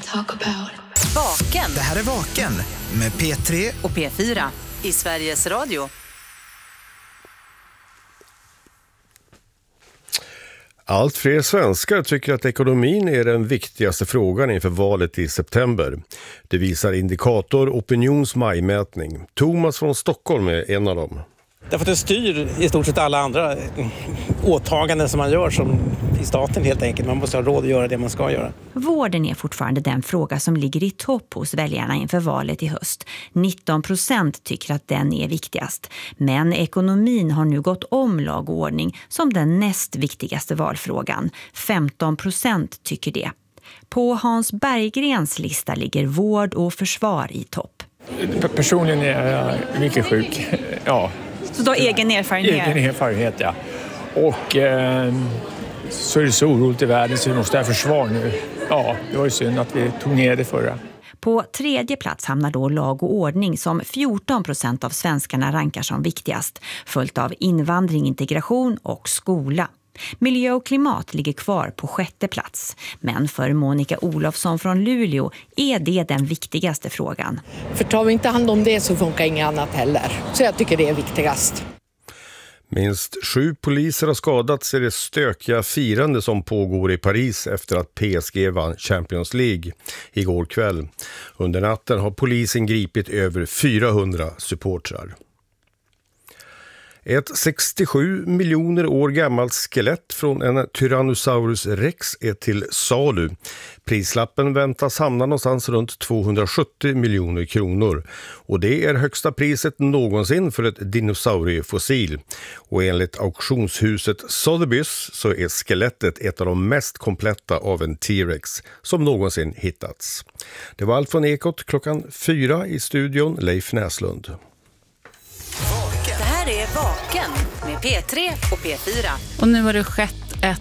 talk about. Vaken. Det här är Vaken med P3 och P4 i Sveriges Radio. Allt fler svenskar tycker att ekonomin är den viktigaste frågan inför valet i september. Det visar Indikator Opinions majmätning. Thomas från Stockholm är en av dem. Därför att det styr i stort sett alla andra åtaganden som man gör som i staten helt enkelt. Man måste ha råd att göra det man ska göra. Vården är fortfarande den fråga som ligger i topp hos väljarna inför valet i höst. 19% tycker att den är viktigast. Men ekonomin har nu gått om lag och ordning som den näst viktigaste valfrågan. 15% tycker det. På Hans Berggrens lista ligger vård och försvar i topp. Personligen är jag mycket sjuk, ja. Så då egen erfarenhet? Egen erfarenhet, ja. Och så är det så oroligt i världen så vi måste ha försvar nu. Ja, det var ju synd att vi tog ner det förra. På tredje plats hamnar då lag och ordning som 14% av svenskarna rankar som viktigast. Följt av invandring, integration och skola. Miljö och klimat ligger kvar på sjätte plats. Men för Monica Olofsson från Luleå är det den viktigaste frågan. För tar vi inte hand om det så funkar inget annat heller. Så jag tycker det är viktigast. Minst 7 poliser har skadats i det stökiga firande som pågår i Paris efter att PSG vann Champions League igår kväll. Under natten har polisen gripit över 400 supportrar. Ett 67 miljoner år gammalt skelett från en Tyrannosaurus rex är till salu. Prislappen väntas hamna någonstans runt 270 miljoner kronor. Och det är högsta priset någonsin för ett dinosauriefossil. Och enligt auktionshuset Sotheby's så är skelettet ett av de mest kompletta av en T-rex som någonsin hittats. Det var allt från Ekot 4:00 i studion, Leif Näslund. Det här är Vaken med P3 och P4. Och nu har det skett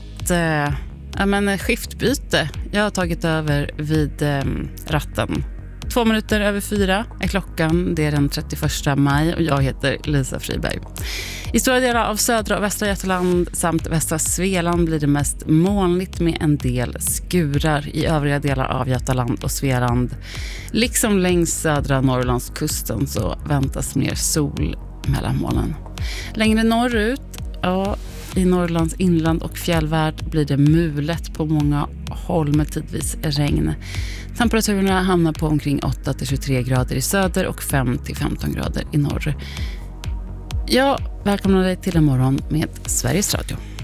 ett skiftbyte. Jag har tagit över vid ratten. 2 minuter över 4 är klockan. Det är den 31 maj och jag heter Lisa Friberg. I stora delar av södra och västra Götaland samt västra Svealand blir det mest molnigt med en del skurar. I övriga delar av Götaland och Svealand, liksom längs södra Norrlandskusten, så väntas mer sol mellan molnen. Längre norrut, i Norrlands inland och fjällvärld blir det mulet på många håll med tidvis regn. Temperaturerna hamnar på omkring 8-23 grader i söder och 5-15 grader i norr. Jag välkomnar dig till en morgon med Sveriges Radio.